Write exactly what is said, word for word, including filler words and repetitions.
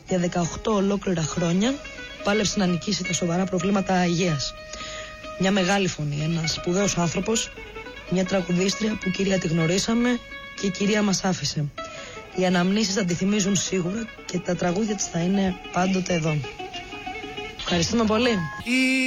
για δεκαοκτώ ολόκληρα χρόνια πάλεψε να νικήσει τα σοβαρά προβλήματα υγείας. Μια μεγάλη φωνή, ένας σπουδαίος άνθρωπος, μια τραγουδίστρια που κυρία τη γνωρίσαμε και η κυρία μας άφησε. Οι αναμνήσεις θα τη θυμίζουν σίγουρα και τα τραγούδια της θα είναι πάντοτε εδώ. Ευχαριστούμε πολύ.